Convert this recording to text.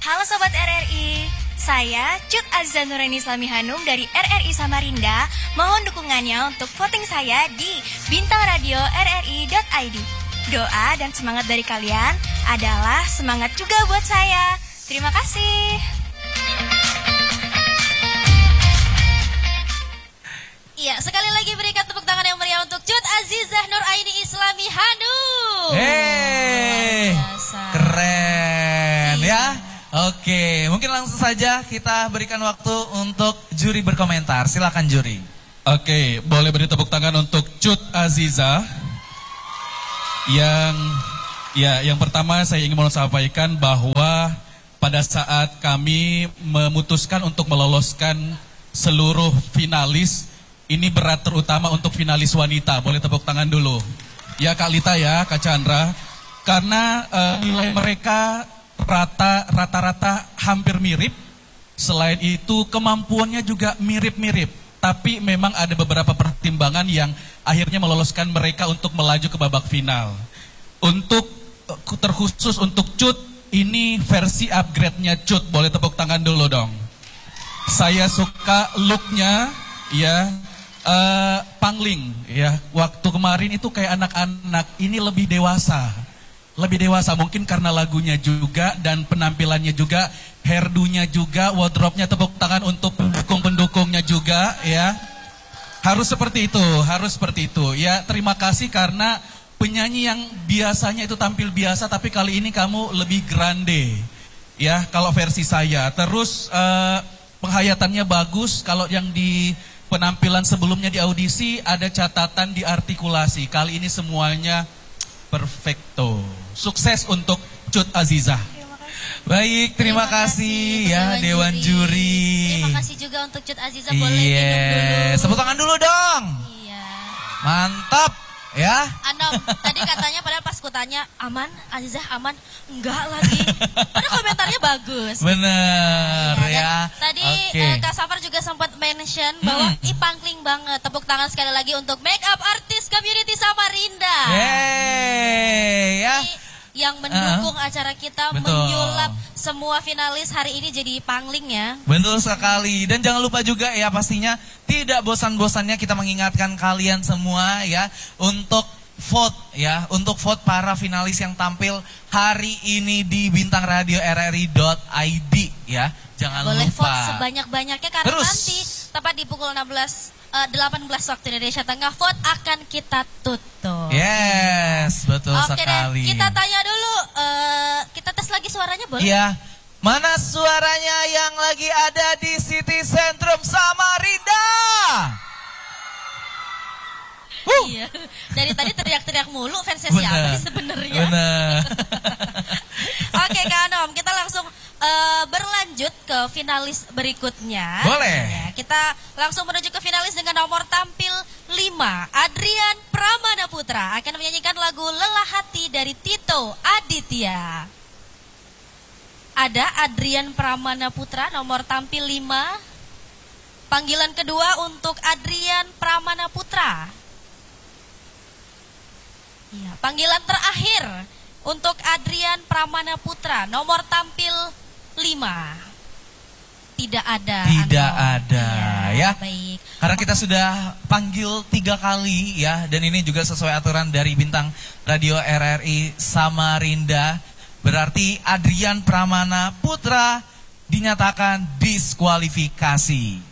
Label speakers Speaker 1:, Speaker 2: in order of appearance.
Speaker 1: Halo Sobat RRI, saya Cut Aziza Nuraini Islami Hanum dari RRI Samarinda. Mohon dukungannya untuk voting saya di bintangradio.rri.id. Doa dan semangat dari kalian adalah semangat juga buat saya. Terima kasih.
Speaker 2: Iya, sekali lagi berikan tepuk tangan yang meriah untuk Cut Azizah Nuraini Islami Hanum.
Speaker 3: Keren ya. Oke, mungkin langsung saja kita berikan waktu untuk juri berkomentar. Silakan juri.
Speaker 4: Oke, boleh beri tepuk tangan untuk Cut Azizah. Yang pertama saya ingin sampaikan bahwa pada saat kami memutuskan untuk meloloskan seluruh finalis, ini berat terutama untuk finalis wanita. Boleh tepuk tangan dulu. Ya Kak Lita ya, Kak Chandra. Karena nilai mereka rata-rata hampir mirip. Selain itu kemampuannya juga mirip-mirip. Tapi memang ada beberapa pertimbangan yang akhirnya meloloskan mereka untuk melaju ke babak final. Untuk terkhusus untuk Cut, ini versi upgrade-nya Cut. Boleh tepuk tangan dulu dong. Saya suka look-nya ya. Pangling ya. Waktu kemarin itu kayak anak-anak, ini lebih dewasa. Lebih dewasa mungkin karena lagunya juga dan penampilannya juga, hairdo-nya juga, wardrobe-nya. Tepuk tangan untuk pendukung-pendukungnya juga ya. Harus seperti itu ya. Terima kasih karena penyanyi yang biasanya itu tampil biasa, tapi kali ini kamu lebih grande ya kalau versi saya. Terus penghayatannya bagus. Kalau yang di penampilan sebelumnya di audisi ada catatan di artikulasi. Kali ini semuanya perfecto. Sukses untuk Cut Azizah.
Speaker 3: Baik, terima kasih ya Dewan Juri.
Speaker 2: Terima kasih juga untuk Cut Azizah. Boleh minum dulu.
Speaker 3: Tepuk tangan dulu dong.
Speaker 2: Iya.
Speaker 3: Mantap ya.
Speaker 2: Anom, tadi katanya padahal pas kutanya aman, Azizah aman, enggak lagi. Padahal komentarnya bagus.
Speaker 3: Bener ya.
Speaker 2: Tadi Kak Safar juga sempat mention bahwa pangling banget. Tepuk tangan sekali lagi untuk make up artis community Samarinda.
Speaker 3: Ya.
Speaker 2: Yang mendukung acara kita, menyulap semua finalis hari ini jadi pangling ya.
Speaker 3: Betul sekali. Dan jangan lupa juga ya, pastinya tidak bosan-bosannya kita mengingatkan kalian semua ya untuk vote ya, untuk vote para finalis yang tampil hari ini di bintangradio.rri.id ya. Jangan
Speaker 2: boleh
Speaker 3: lupa.
Speaker 2: Vote sebanyak-banyaknya karena nanti tepat di pukul 18 waktu Indonesia Tengah vote akan kita tutup.
Speaker 3: Yes, betul sekali.
Speaker 2: Deh, kita tanya dulu, kita tes lagi suaranya boleh?
Speaker 3: Iya. Mana suaranya yang lagi ada di City Centrum Samarinda?
Speaker 2: Iya. Dari tadi teriak-teriak mulu, fansnya siapa sih sebenarnya?
Speaker 3: Bener.
Speaker 2: Oke Kak Anom, kita langsung berlanjut ke finalis berikutnya.
Speaker 3: Boleh.
Speaker 2: Ya, kita langsung menuju ke finalis dengan nomor tampil 5. Adrian Pramana Putra akan menyanyikan lagu Lelah Hati dari Tito Aditya. Ada Adrian Pramana Putra nomor tampil 5. Panggilan kedua untuk Adrian Pramana Putra. Ya, panggilan terakhir untuk Adrian Pramana Putra nomor tampil 5. Tidak ada.
Speaker 3: Tidak ada ya.
Speaker 2: Baik.
Speaker 3: Karena kita sudah panggil 3 kali ya. Dan ini juga sesuai aturan dari Bintang Radio RRI Samarinda. Berarti Adrian Pramana Putra dinyatakan diskualifikasi.